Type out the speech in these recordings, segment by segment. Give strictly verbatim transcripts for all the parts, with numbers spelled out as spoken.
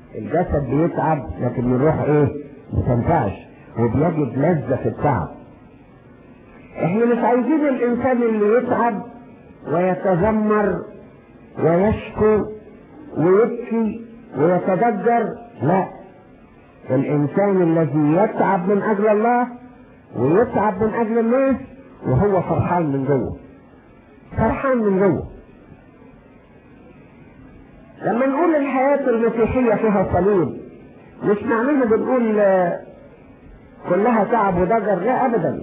الجسد بيتعب لكن الروح ايه؟ متنفعش وبيجد لذة في التعب. احنا مش عايزين الانسان اللي يتعب ويتذمر ويشكو ويبكي ويتضجر، لا، الانسان الذي يتعب من اجل الله ويتعب من اجل الناس وهو فرحان من جوه، فرحان من جوه. لما نقول الحياة المسيحية فيها صليب مش معناها بنقول كلها تعب وضجر، لا ابدا.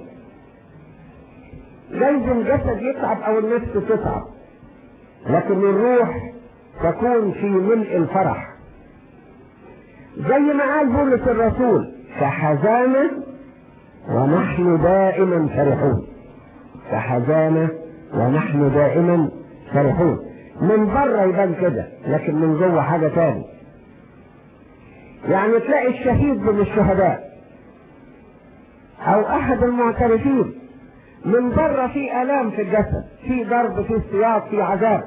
جايز الجسد يتعب او النفس تتعب، لكن الروح تكون في ملء الفرح. زي ما قال بولس الرسول: كحزانة ونحن دائما فرحون. كحزانة ونحن دائما فرحون. من بره يبان كده لكن من جوه حاجة تاني. يعني تلاقي الشهيد من الشهداء او احد المعترفين من بره في الام في الجسد، في ضرب، في اصطياد، في عذاب،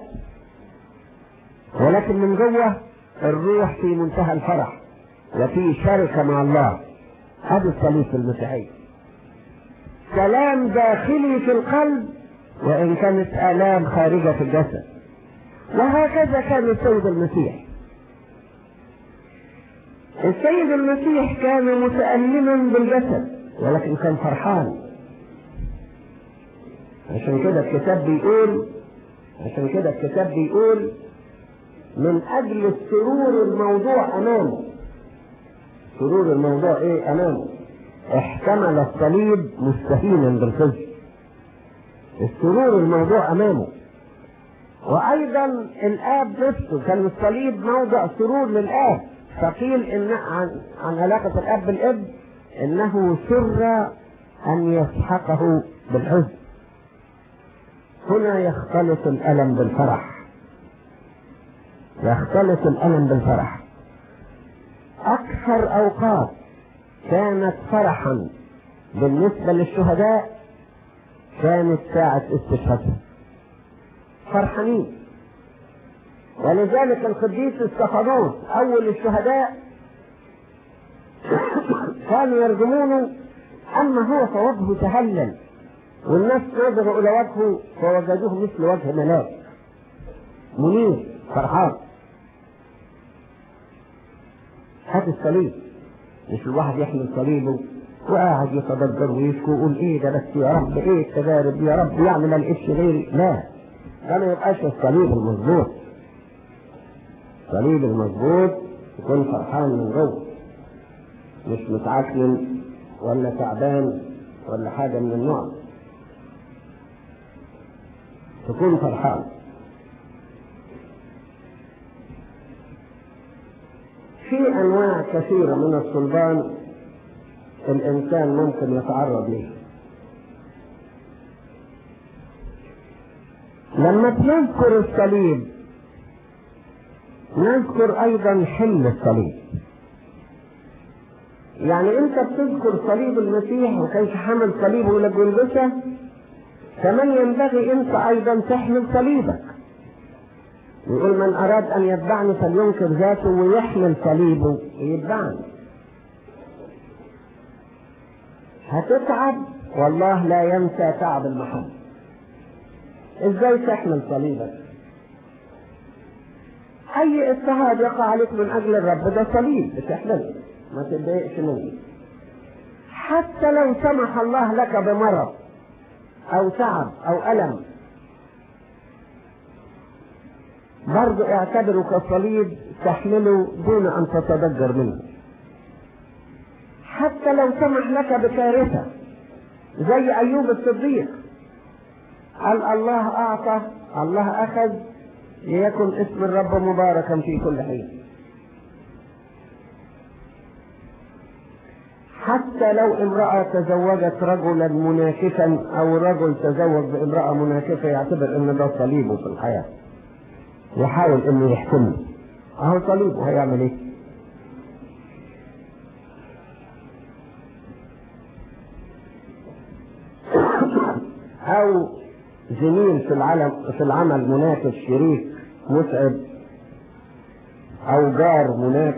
ولكن من جوه الروح في منتهى الفرح وفي شركة مع الله. هذا الصليب في المسيحية، سلام داخلي في القلب وان كانت الام خارجة في الجسد. وهكذا كان السيد المسيح. السيد المسيح كان متألما بالجسد ولكن كان فرحان. عشان كده الكتاب بيقول عشان كده الكتاب بيقول من اجل السرور الموضوع امامه. سرور الموضوع ايه امامه؟ احتمل الصليب مستهينا بالخزي. السرور الموضوع امامه. وايضا الاب نفسه كان الصليب موضع سرور للاب، فقيل ان عن, عن علاقة الاب بالابن انه سر ان يسحقه بالحزن. هنا يختلط الالم بالفرح، يختلط الالم بالفرح. اكثر اوقات كانت فرحا بالنسبة للشهداء كانت ساعة استشهادهم، فرحانين. ولذلك القديس استفانوس اول الشهداء كانوا يرجمونه، اما هو فوجهه تهلل والناس نظروا الى وجهه فوجدوه مثل وجه ملاك منير فرحان. هذا الصليب، مش الواحد يحمل صليبه وقاعد يتضجر ويشكو ويقول ايه ده بس يا رب، ايه التجارب يا رب، يعني ما لقيتش غيري. لا، ده ما يبقاش الصليب المظبوط. الصليب المظبوط يكون فرحان من جوه، مش متعكن ولا تعبان ولا حاجه من النوع، تكون فرحان. في انواع كثيره من الصلبان الانسان ممكن يتعرض ليه. لما تذكر الصليب نذكر ايضا حل الصليب. يعني انت بتذكر صليب المسيح وكيف حمل صليبه الى الجلجثة، كمان ينبغي انت ايضا تحمل صليبك. يقول من اراد ان يتبعني فلينكر ذاته ويحمل صليبه ويتبعني. هتتعب والله لا ينسى تعب المحبة. ازاي تحمل صليبك؟ اي اضطهاد يقع عليك من اجل الرب ده صليب بتحمله، ما تتضايقش منه. حتى لو سمح الله لك بمرض او تعب او الم برضو اعتبره كصليب تحمله دون ان تتضجر منه. حتى لو سمح لك بكارثة زي ايوب الصديق، قال الله اعطى الله اخذ ليكن اسم الرب مباركا في كل حين. حتى لو امرأة تزوجت رجلا مناكفا او رجل تزوج بامرأة مناكفة يعتبر ان ده صليبه في الحياة، يحاول انه يحكمه، اهو صليبه، هيعمل ايه؟ او زميل في العالم في العمل منافس، شريك متعب، او جار منافس